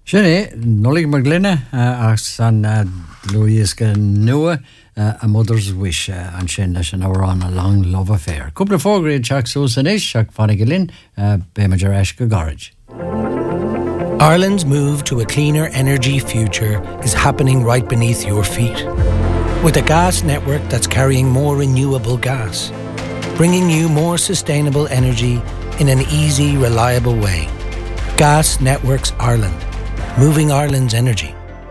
Sinné, nolig mar glynne ach san Louisca nua A Mother's Wish an sin leis an árán A Long Love Affair. Cúpla fógraí teach sús an isis ach fannig linn be maidir eis go garage. Ireland's move to a cleaner energy future is happening right beneath your feet. With a gas network that's carrying more renewable gas, bringing you more sustainable energy in an easy, reliable way. Gas Networks Ireland, moving Ireland's energy.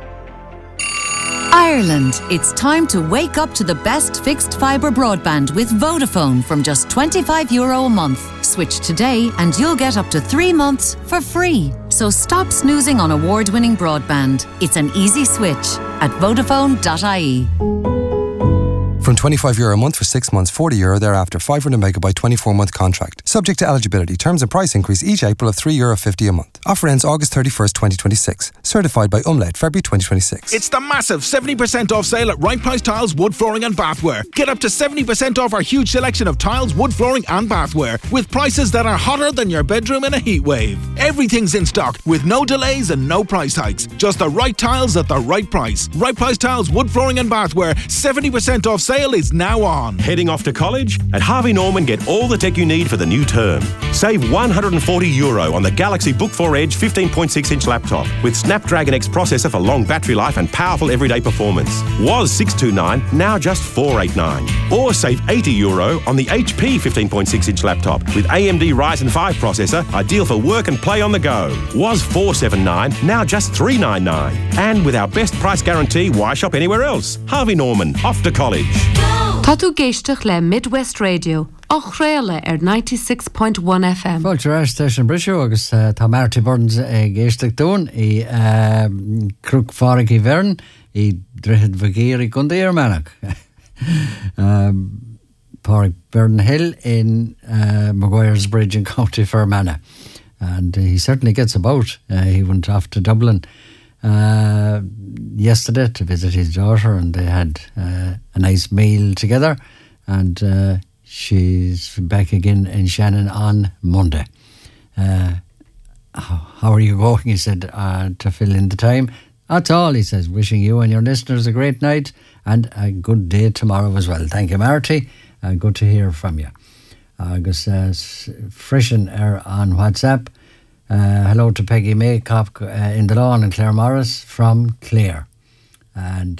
Ireland, it's time to wake up to the best fixed fibre broadband with Vodafone from just €25 a month. Switch today and you'll get up to 3 months for free. So stop snoozing on award-winning broadband. It's an easy switch at Vodafone.ie. From €25 a month for 6 months, €40 thereafter, 500 megabyte 24-month contract. Subject to eligibility. Terms and price increase each April of €3.50 a month. Offer ends August 31st, 2026. Certified by Umlaut, February 2026. It's the massive 70% off sale at Right Price Tiles, Wood Flooring and Bathware. Get up to 70% off our huge selection of tiles, wood flooring and bathware with prices that are hotter than your bedroom in a heat wave. Everything's in stock with no delays and no price hikes. Just the right tiles at the right price. Right Price Tiles, Wood Flooring and Bathware. 70% off sale is now on. Heading off to college? At Harvey Norman, get all the tech you need for the new term. Save €140 on the Galaxy Book 4 Edge 15.6-inch laptop with Snapdragon X processor for long battery life and powerful everyday performance. Was $629, now just $489. Or save €80 on the HP 15.6-inch laptop with AMD Ryzen 5 processor, ideal for work and play on the go. Was $479, now just $399. And with our best price guarantee, why shop anywhere else? Harvey Norman, off to college. Tá tú géisteach le Midwest Radio, ach réile 96.1 FM. Fáilte ar station brisú agus tá Marty Burns géisteach dún I crúg fáric I bhearn I drithid vagéir I gundéir manach. Páric Burn Hill in Maguire's Bridge in County Fermanagh. And he certainly gets about. He went off to Dublin yesterday to visit his daughter and they had a nice meal together and she's back again in Shannon on Monday. How are you going? He said to fill in the time. That's all, he says. Wishing you and your listeners a great night and a good day tomorrow as well. Thank you, Marty. Good to hear from you. Agus frishin on WhatsApp. Hello to Peggy Maycop in the lawn and Claire Morris from Clare. And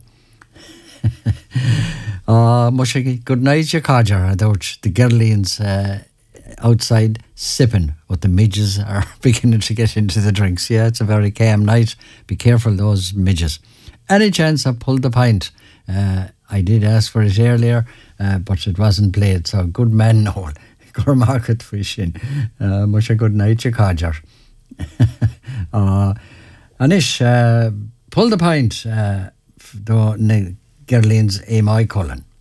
good night, you codger. I thought the girlians outside sipping, but the midges are beginning to get into the drinks. Yeah, it's a very calm night. Be careful, those midges. Any chance I pulled the pint? I did ask for it earlier, but it wasn't played. So good man, Noel. Cormarket fishing. Much a good night, you codger. Anish, pull the pint, the Gerlins Amai Cullen.